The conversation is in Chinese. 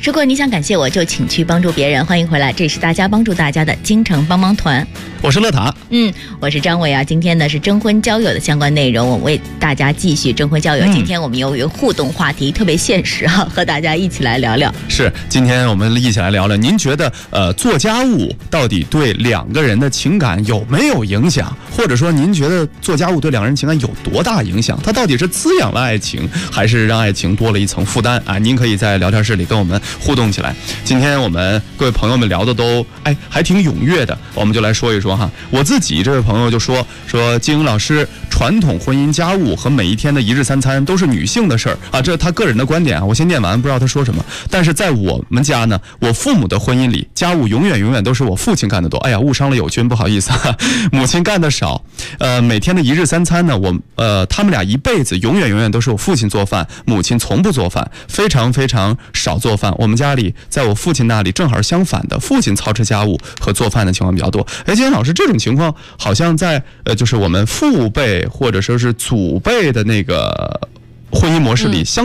如果你想感谢我，就请去帮助别人。欢迎回来，这是大家帮助大家的京城帮帮团。 我是乐塔， 我是张伟啊。今天呢是征婚交友的相关内容，我为大家继续征婚交友。今天我们有一个互动话题，特别现实啊，和大家一起来聊聊。 是，今天我们一起来聊聊，您觉得做家务到底对两个人的情感有没有影响？或者说您觉得做家务对两个人情感有多大影响？它到底是滋养了爱情，还是让爱情多了一层负担啊？您可以在聊天室里跟我们互动起来。今天我们各位朋友们聊的都还挺踊跃的，我们就来说一说哈。我自己这位朋友就说金英老师，传统婚姻家务和每一天的一日三餐都是女性的事儿啊，这是他个人的观点啊。我先念完，不知道他说什么。但是在我们家呢，我父母的婚姻里，家务永远都是我父亲干的多。哎呀，误伤了友军，不好意思啊，母亲干的少。每天的一日三餐呢，他们俩一辈子永远都是我父亲做饭，母亲从不做饭，非常非常少做饭。我们家里在我父亲那里正好是相反的，父亲操持家务和做饭的情况比较多。金英老师，这种情况好像在就是我们父辈或者说是祖辈的那个婚姻模式里